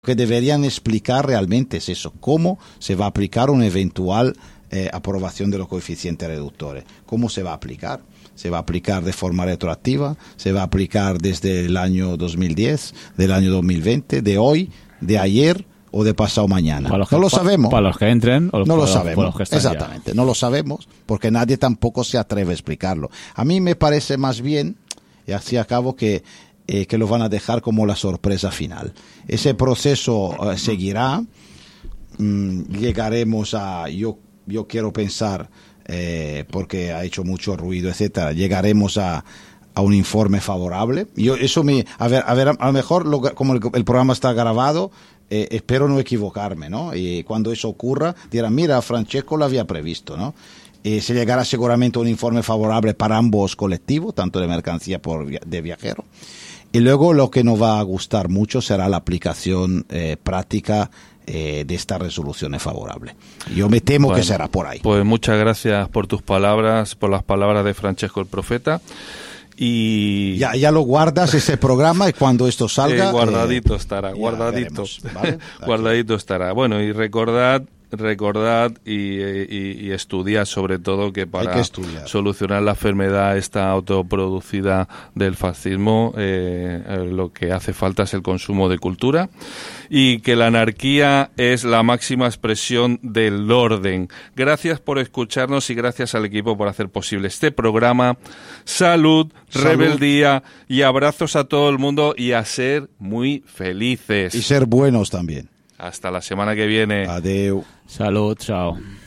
que deberían explicar realmente es eso, cómo se va a aplicar una eventual aprobación de los coeficientes reductores. ¿Cómo se va a aplicar? ¿Se va a aplicar de forma retroactiva? ¿Se va a aplicar desde el año 2010, del año 2020, de hoy, de ayer o de pasado mañana? No lo sabemos. Para los que entren o no lo sabemos. Para los que están exactamente, ya. No lo sabemos porque nadie tampoco se atreve a explicarlo. A mí me parece más bien, y así acabo, que lo van a dejar como la sorpresa final. Ese proceso seguirá. Llegaremos a, yo quiero pensar, porque ha hecho mucho ruido, etcétera, llegaremos a un informe favorable. A lo mejor, como el programa está grabado, espero no equivocarme, ¿no? Y cuando eso ocurra, dirán, mira, Francesco lo había previsto, ¿no? Se llegará seguramente a un informe favorable para ambos colectivos, tanto de mercancía de viajero. Y luego lo que nos va a gustar mucho será la aplicación práctica de estas resoluciones favorables. Yo me temo que será por ahí. Pues muchas gracias por tus palabras, por las palabras de Francesco el Profeta. Y ya lo guardas ese programa y cuando esto salga guardadito estará, guardadito, veremos, ¿vale? Guardadito estará. Bueno, y recordad y estudiad sobre todo que para solucionar la enfermedad esta autoproducida del fascismo lo que hace falta es el consumo de cultura y que la anarquía es la máxima expresión del orden. Gracias por escucharnos y gracias al equipo por hacer posible este programa. Salud, rebeldía y abrazos a todo el mundo y a ser muy felices. Y ser buenos también. Hasta la semana que viene. Adeu. Salud, chao.